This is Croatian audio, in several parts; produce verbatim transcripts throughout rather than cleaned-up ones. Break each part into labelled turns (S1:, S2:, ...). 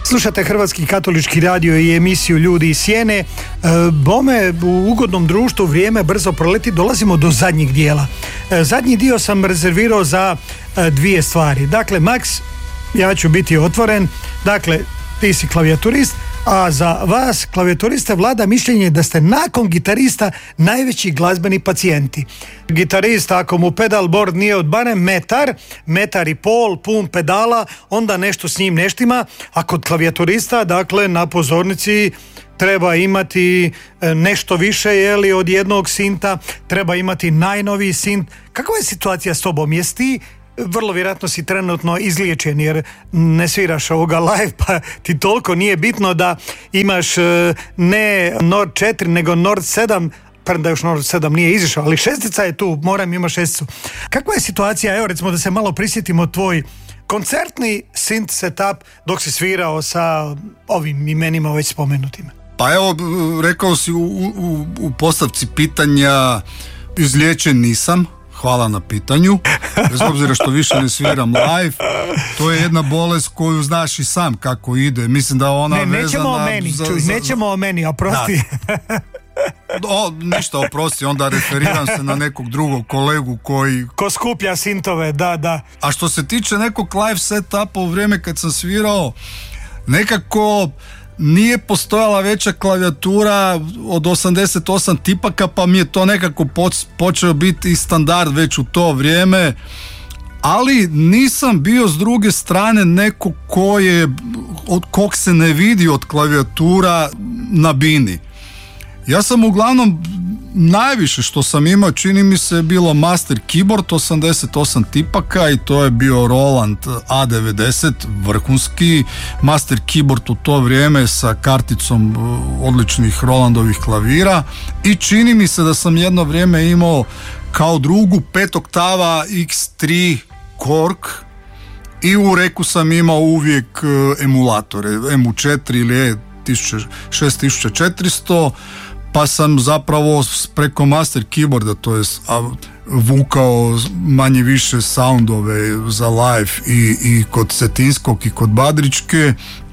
S1: Slušate Hrvatski katolički radio i emisiju Ljudi iz sjene. E, bome, u ugodnom društvu vrijeme brzo proleti, dolazimo do zadnjeg dijela. E, zadnji dio sam rezervirao za e, dvije stvari. Dakle, Max, ja ću biti otvoren. Dakle, ti si klavijaturist, a za vas, klavijaturiste, vlada mišljenje da ste nakon gitarista najveći glazbeni pacijenti. Gitarist, ako mu pedalboard nije od barem metar, metar i pol, pun pedala, onda nešto s njim ne štima, a kod klavijaturista, dakle, na pozornici treba imati nešto više, jeli, od jednog sinta, treba imati najnoviji sint. Kakva je situacija s tobom? Jesi ti vrlo vjerojatno si trenutno izliječen jer ne sviraš ovoga live, pa ti toliko nije bitno da imaš ne Nord četiri nego Nord sedam, premda još Nord sedam nije izišao, ali šestica je tu, moram ima šesticu. Kakva je situacija, evo recimo da se malo prisjetimo tvoj koncertni synth setup dok si svirao sa ovim imenima već spomenutim?
S2: Pa evo, rekao si u, u, u postavci pitanja, izliječen nisam. Hvala na pitanju, bez obzira što više ne sviram live. To je jedna bolest koju znaš i sam kako ide. Mislim da ona
S1: ne,
S2: vezana...
S1: Nećemo o meni,
S2: za,
S1: čuj,
S2: za,
S1: nećemo o meni, oprosti.
S2: O, ništa, oprosti, onda referiram se na nekog drugog kolegu koji...
S1: Ko skuplja sintove, da, da.
S2: A što se tiče nekog live setupa u vrijeme kad sam svirao, nekako... Nije postojala veća klavijatura od osamdeset osam tipaka, pa mi je to nekako počeo biti standard već u to vrijeme, ali nisam bio s druge strane neko ko je, od kog se ne vidi od klavijatura na bini. Ja sam uglavnom najviše što sam imao, čini mi se, bilo master keyboard osamdeset osam tipaka i to je bio Roland A devedeset, vrhunski master keyboard u to vrijeme sa karticom odličnih Rolandovih klavira, i čini mi se da sam jedno vrijeme imao kao drugu pet oktava X tri Korg i u reku sam imao uvijek emulatore M U četiri ili E šest tisuća četiristo, pa sam zapravo preko master keyboarda, to je vukao manje više soundove za live i, i kod Cetinskog i kod Badričke.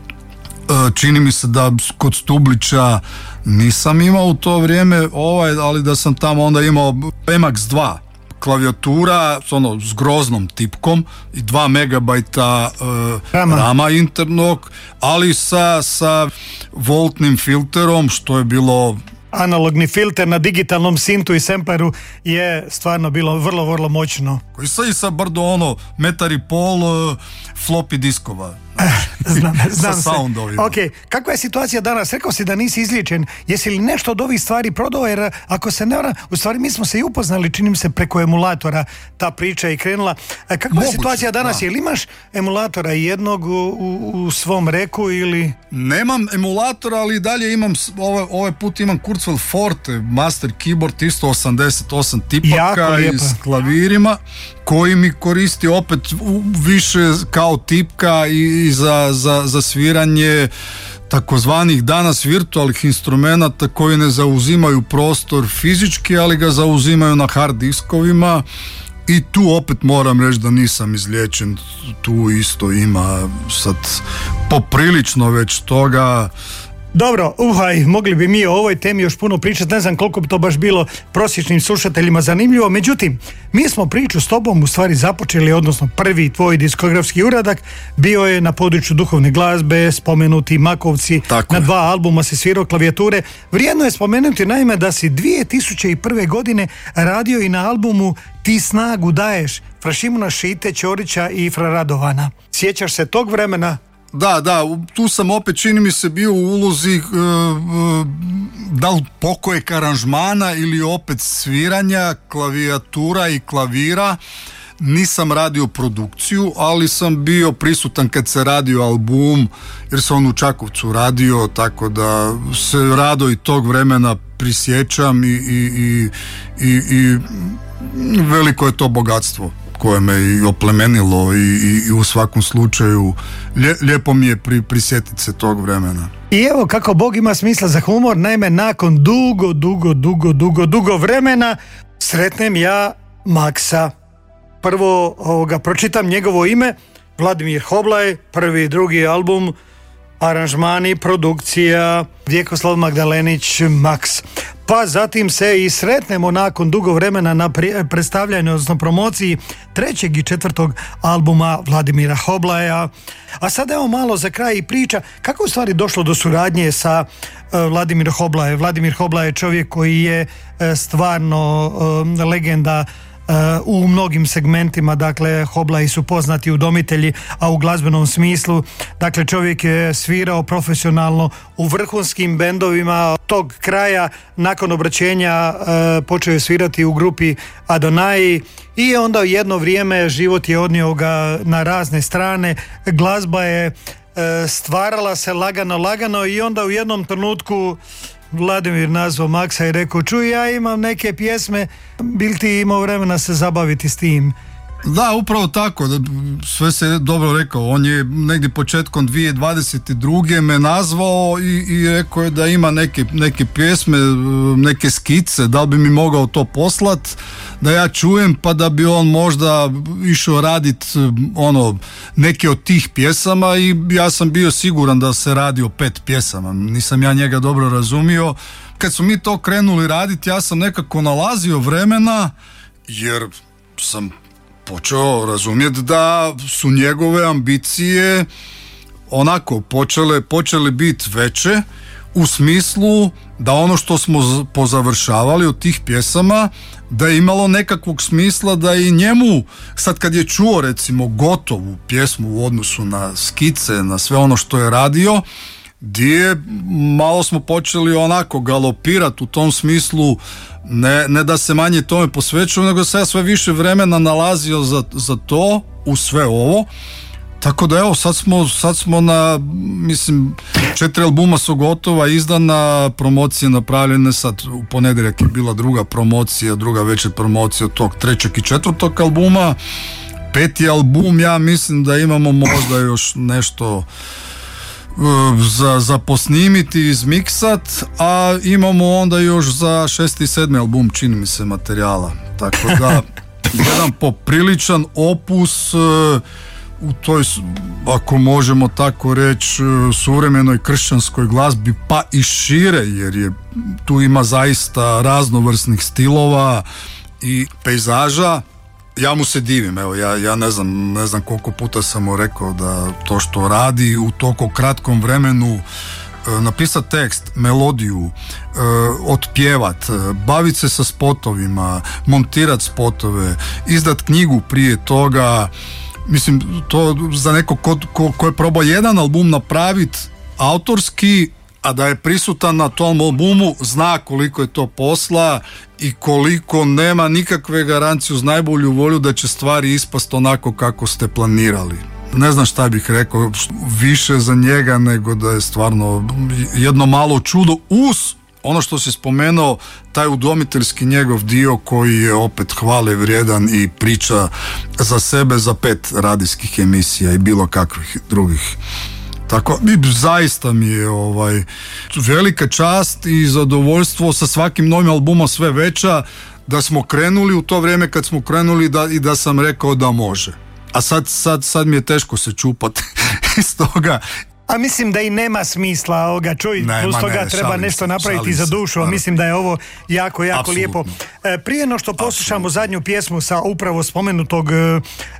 S2: Čini mi se da kod Stublića nisam imao u to vrijeme ovaj, ali da sam tamo onda imao M X dva klavijatura s, ono, s groznom tipkom i dva megabajta uh, rama. rama internog, ali sa, sa voltnim filterom, što je bilo...
S1: Analogni filter na digitalnom sintu i sampleru je stvarno bilo vrlo, vrlo moćno.
S2: Koji sa i sa brdo ono metar i pol uh, floppy diskova.
S1: znam, znam
S2: sa soundovima.
S1: Ok, kakva je situacija danas? Rekao si da nisi izliječen. Jesi li nešto od ovih stvari prodao? Jer ako se ne varam, u stvari mi smo se i upoznali, čini mi se, preko emulatora ta priča i krenula. Kakva Moguće, je situacija danas? Da. Jel imaš emulatora jednog u, u, u svom reku ili...
S2: Nemam emulatora, ali dalje imam, ovaj, ovaj put imam Kurzweil Forte, master keyboard, isto osamdeset osam tipaka i s klavirima, koji mi koristi opet više kao tipka i za, za, za sviranje takozvanih danas virtualnih instrumenata koji ne zauzimaju prostor fizički, ali ga zauzimaju na hard diskovima, i tu opet moram reći da nisam izliječen. Tu isto ima sad poprilično već toga.
S1: Dobro, uhaj, mogli bi mi o ovoj temi još puno pričati, ne znam koliko bi to baš bilo prosječnim slušateljima zanimljivo, međutim, mi smo priču s tobom u stvari započeli, odnosno prvi tvoj diskografski uradak bio je na području duhovne glazbe, spomenuti Makovci, tako na dva albuma si svirao klavijature. Vrijedno je spomenuti naime da si dvije tisuće prve godine radio i na albumu Ti snagu daješ, fra Šimuna Šite, Ćorića i fra Radovana. Sjećaš se tog vremena?
S2: Da, da, tu sam opet, čini mi se, bio u ulozi uh, uh, da li pokojeg aranžmana ili opet sviranja klavijatura i klavira. Nisam radio produkciju, ali sam bio prisutan kad se radio album, jer sam on u Čakovcu radio, tako da se rado i tog vremena prisjećam i, i, i, i, i veliko je to bogatstvo koje me i oplemenilo i, i, i u svakom slučaju lje, lijepo mi je pri, prisjetiti se tog vremena.
S1: I evo kako Bog ima smisla za humor, naime nakon dugo, dugo, dugo, dugo, dugo vremena sretnem ja Maksa. Prvo ovoga, pročitam njegovo ime, Vladimir Hoblaj, prvi i drugi album aranžmani, produkcija, Vjekoslav Magdalenić, Max. Pa zatim se i sretnemo nakon dugo vremena na predstavljanju, odnosno promociji trećeg i četvrtog albuma Vladimira Hoblaja. A sad evo malo za kraj i priča kako u stvari došlo do suradnje sa uh, Vladimirom Hoblajem. Vladimir Hoblaj je čovjek koji je uh, stvarno uh, legenda u mnogim segmentima, dakle Hoblaji su poznati udomitelji, a u glazbenom smislu, dakle čovjek je svirao profesionalno u vrhunskim bendovima tog kraja. Nakon obraćenja uh, počeo je svirati u grupi Adonai i onda jedno vrijeme život je odnio ga na razne strane, glazba je uh, stvarala se lagano lagano i onda u jednom trenutku Vladimir nazvao Maksa i rekao, čuj, ja imam neke pjesme, bil ti imao vremena se zabaviti s tim?
S2: Da, upravo tako, sve se dobro rekao. On je negdje početkom dvije tisuće dvadeset druge me nazvao i, i rekao je da ima neke, neke pjesme, neke skice, da li bi mi mogao to poslat da ja čujem, pa da bi on možda išao radit ono, neke od tih pjesama, i ja sam bio siguran da se radi o pet pjesama, nisam ja njega dobro razumio. Kad su mi to krenuli raditi, ja sam nekako nalazio vremena, jer sam počeo razumjeti da su njegove ambicije onako počele, počele biti veće, u smislu da ono što smo pozavršavali od tih pjesama, da je imalo nekakvog smisla, da i njemu, sad kad je čuo recimo gotovu pjesmu u odnosu na skice, na sve ono što je radio, gdje malo smo počeli onako galopirati u tom smislu, ne, ne da se manje tome posvećujem, nego se ja sve više vremena nalazio za, za to, u sve ovo. Tako da evo, sad smo, sad smo na, mislim, četiri albuma su gotova, izdana, promocije napravljene, sad u ponedjeljak je bila druga promocija, druga veća promocija tog trećeg i četvrtog albuma. Peti album, ja mislim da imamo možda još nešto za, za posnimiti, izmiksat, a imamo onda još za šesti i sedmi album, čini mi se, materijala. Tako da, jedan popriličan opus u toj, ako možemo tako reći, suvremenoj kršćanskoj glazbi, pa i šire, jer je tu ima zaista raznovrsnih stilova i pejzaža. Ja mu se divim, evo, ja, ja ne znam, ne znam koliko puta sam mu rekao da to što radi u toliko kratkom vremenu, napisati tekst, melodiju, otpjevat, baviti se sa spotovima, montirati spotove, izdat knjigu prije toga. Mislim, to za neko ko, ko, ko je probao jedan album napraviti autorski, a da je prisutan na tom albumu, zna koliko je to posla i koliko nema nikakve garancije uz najbolju volju da će stvari ispast onako kako ste planirali. Ne znam šta bih rekao više za njega, nego da je stvarno jedno malo čudo, uz ono što si spomenuo, taj udomiteljski njegov dio koji je opet hvale vrijedan i priča za sebe za pet radijskih emisija i bilo kakvih drugih. Tako, zaista mi je ovaj, velika čast i zadovoljstvo, sa svakim novim albumom sve veća, da smo krenuli u to vrijeme kad smo krenuli da, i da sam rekao da može. A sad, sad, sad mi je teško se čupati iz toga.
S1: A mislim da i nema smisla ovoga, čuj, ne, plus toga ne, treba nešto se, napraviti za dušu, a mislim da je ovo jako, jako Absolutno. lijepo. E, prije no što poslušamo Absolutno. zadnju pjesmu sa upravo spomenutog e,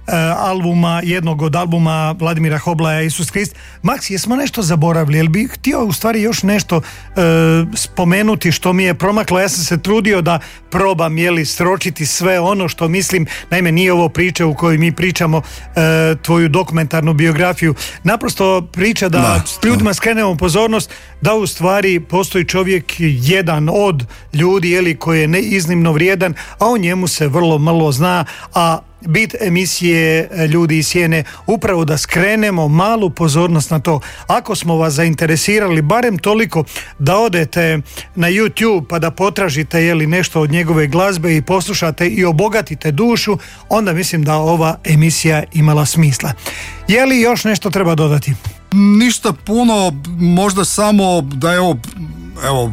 S1: albuma, jednog od albuma Vladimira Hoblaja, Isus Krist, Max, jesmo nešto zaboravili, jel bi htio u stvari još nešto e, spomenuti što mi je promaklo? Ja sam se trudio da probam, jeli, sročiti sve ono što mislim, naime nije ovo priča u kojoj mi pričamo e, tvoju dokumentarnu biografiju, naprosto priča da Da, s ljudima skrenemo pozornost da u stvari postoji čovjek jedan od ljudi, jeli, koji je neiznimno vrijedan, a o njemu se vrlo malo zna, a bit emisije Ljudi iz sjene upravo da skrenemo malu pozornost na to. Ako smo vas zainteresirali barem toliko da odete na YouTube pa da potražite, jeli, nešto od njegove glazbe i poslušate i obogatite dušu, onda mislim da ova emisija imala smisla. Je li još nešto treba dodati?
S2: Ništa puno, možda samo da je ovo, evo,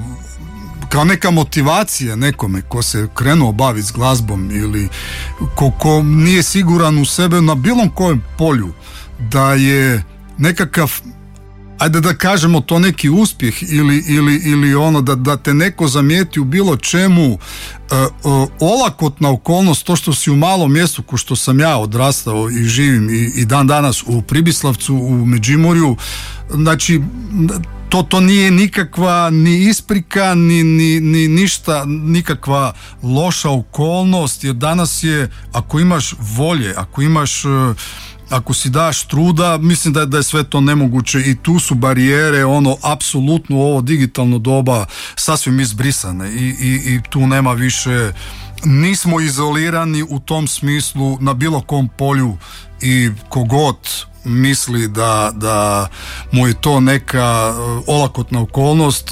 S2: kao neka motivacija nekome ko se krenuo baviti s glazbom ili ko, ko nije siguran u sebe na bilo kojem polju, da je nekakav ajde da kažemo to neki uspjeh ili, ili, ili ono da, da te neko zamijeti u bilo čemu, uh, uh, olakotna okolnost, to što si u malom mjestu ko što sam ja odrastao i živim i, i dan danas u Pribislavcu, u Međimurju, znači to, to nije nikakva ni isprika, ni, ni, ni ništa, nikakva loša okolnost, jer danas je, ako imaš volje, ako imaš uh, ako si daš truda, mislim da je, da je sve to nemoguće i tu su barijere, ono, apsolutno u ovo digitalno doba sasvim izbrisane i, i, i tu nema više, nismo izolirani u tom smislu na bilo kom polju i kogod misli da, da mu je to neka olakotna okolnost,